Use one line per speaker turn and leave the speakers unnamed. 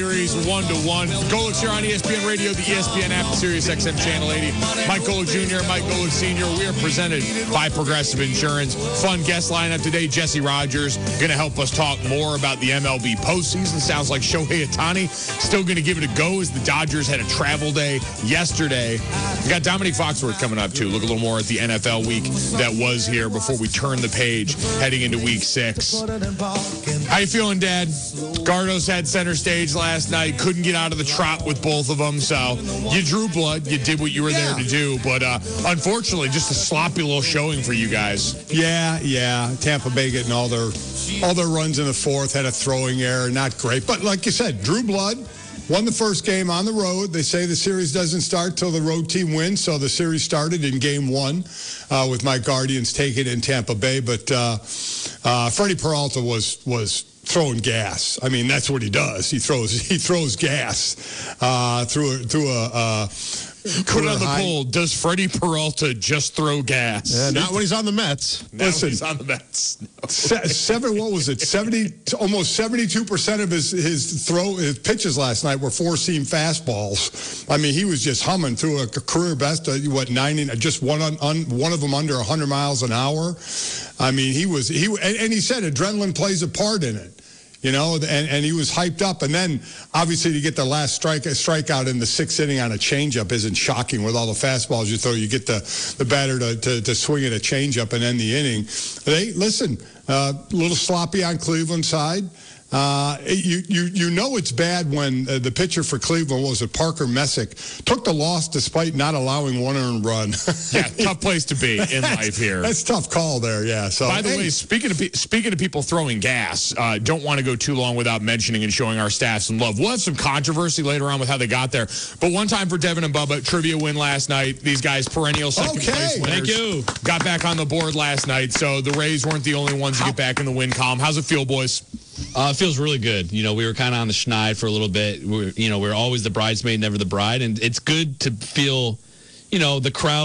Series 1-1. Golick's here on ESPN Radio, the ESPN app, Sirius XM Channel 80. Mike Golick Jr., Mike Golick Sr. We are presented by Progressive Insurance. Fun guest lineup today. Jesse Rogers going to help us talk more about the MLB postseason. Sounds like Shohei Ohtani still going to give it a go as the Dodgers had a travel day yesterday. We got Dominique Foxworth coming up, too. Look a little more at the NFL week that was here before we turn the page heading into week 6. How you feeling, Dad? Gardos had center stage last night. Couldn't get out of the trot with both of them. So you drew blood. You did what you were there to do. But unfortunately, just a sloppy little showing for you guys.
Yeah. Tampa Bay getting all their runs in the fourth, had a throwing error. Not great. But like you said, drew blood. Won the first game on the road. They say the series doesn't start till the road team wins. So the series started in game 1 with my Guardians taking it in Tampa Bay. But Freddie Peralta was throwing gas. I mean, that's what he does. He throws gas through a
Put it on the poll. Does Freddie Peralta just throw gas?
Not when he's on the Mets.
Listen, he's on the Mets.
No. Almost 72% of his pitches last night were four-seam fastballs. I mean, he was just humming through a career best, 90, just one of them under 100 miles an hour. I mean, and he said adrenaline plays a part in it. You know, and he was hyped up. And then, obviously, to get the last strikeout in the 6th inning on a changeup isn't shocking. With all the fastballs you throw, you get the batter to swing at a changeup and end the inning. A little sloppy on Cleveland's side. You know it's bad when the pitcher for Cleveland, Parker Messick, took the loss despite not allowing one earned run.
Yeah, tough place to be in life here.
That's a tough call there, yeah. So,
by the way, speaking of people throwing gas, don't want to go too long without mentioning and showing our staff some love. We'll have some controversy later on with how they got there. But one time for Devin and Bubba, trivia win last night. These guys, perennial second place winners.
Thank you.
Got back on the board last night, so the Rays weren't the only ones to get back in the win column. How's it feel, boys?
It feels really good. You know, we were kind of on the schneid for a little bit. We're always the bridesmaid, never the bride. And it's good to feel, the crowd